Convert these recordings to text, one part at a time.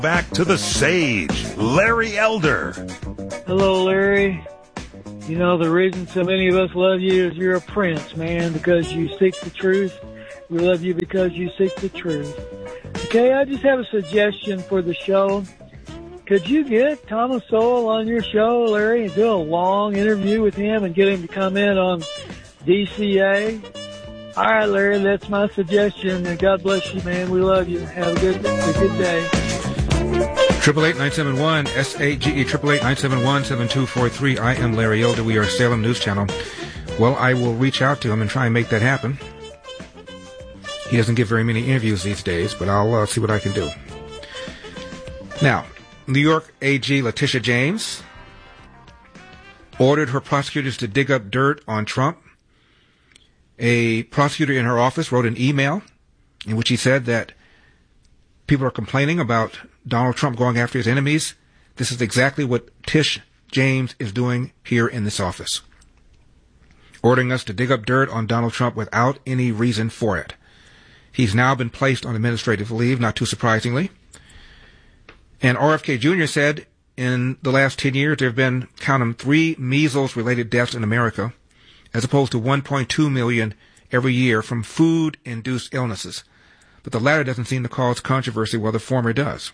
Back to the sage, Larry Elder. Hello, Larry. You know, the reason so many of us love you is you're a prince, man, because you seek the truth. We love you because you seek the truth. Okay, I just have a suggestion for the show. Could you get Thomas Sowell on your show, Larry, and do a long interview with him and get him to comment on DCA? All right, Larry, that's my suggestion. And God bless you, man. We love you. Have a good day. 888-971-SAGE, 888-971-7243. I am Larry Elder. We are Salem News Channel. Well, I will reach out to him and try and make that happen. He doesn't give very many interviews these days, but I'll see what I can do. Now, New York AG Letitia James ordered her prosecutors to dig up dirt on Trump. A prosecutor in her office wrote an email in which he said that people are complaining about Donald Trump going after his enemies. This is exactly what Tish James is doing here in this office, ordering us to dig up dirt on Donald Trump without any reason for it. He's now been placed on administrative leave, not too surprisingly. And RFK Jr. said in the last 10 years there have been, count them, 3 measles-related deaths in America, as opposed to 1.2 million every year from food-induced illnesses. But the latter doesn't seem to cause controversy, while the former does.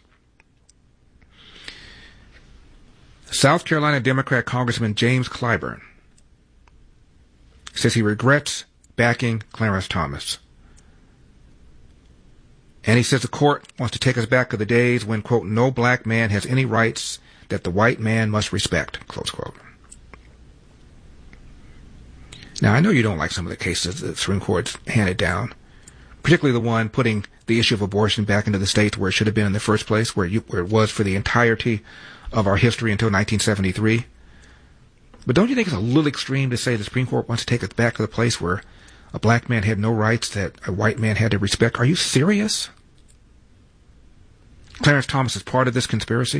South Carolina Democrat Congressman James Clyburn says he regrets backing Clarence Thomas. And he says the court wants to take us back to the days when, quote, no black man has any rights that the white man must respect, close quote. Now, I know you don't like some of the cases that the Supreme Court's handed down, particularly the one putting the issue of abortion back into the states where it should have been in the first place, where it was for the entirety of our history until 1973. But don't you think it's a little extreme to say the Supreme Court wants to take us back to the place where a black man had no rights that a white man had to respect? Are you serious? Clarence Thomas is part of this conspiracy?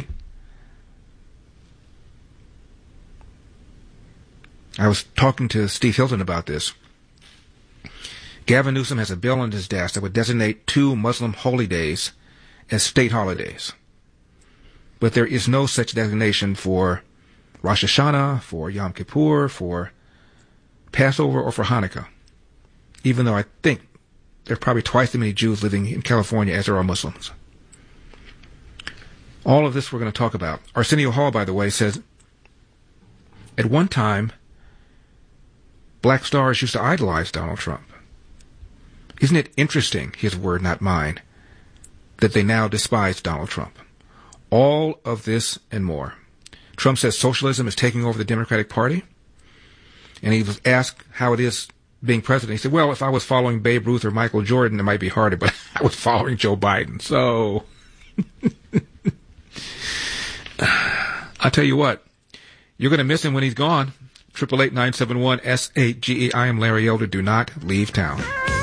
I was talking to Steve Hilton about this. Gavin Newsom has a bill on his desk that would designate 2 Muslim holy days as state holidays. But there is no such designation for Rosh Hashanah, for Yom Kippur, for Passover, or for Hanukkah. Even though I think there are probably twice as many Jews living in California as there are Muslims. All of this we're going to talk about. Arsenio Hall, by the way, says, at one time, black stars used to idolize Donald Trump. Isn't it interesting, his word, not mine, that they now despise Donald Trump? All of this and more. Trump says socialism is taking over the Democratic Party. And he was asked how it is being president. He said, well, if I was following Babe Ruth or Michael Jordan, it might be harder, but I was following Joe Biden. So, I'll tell you what, you're going to miss him when he's gone. 888-971-SAGE. I am Larry Elder. Do not leave town.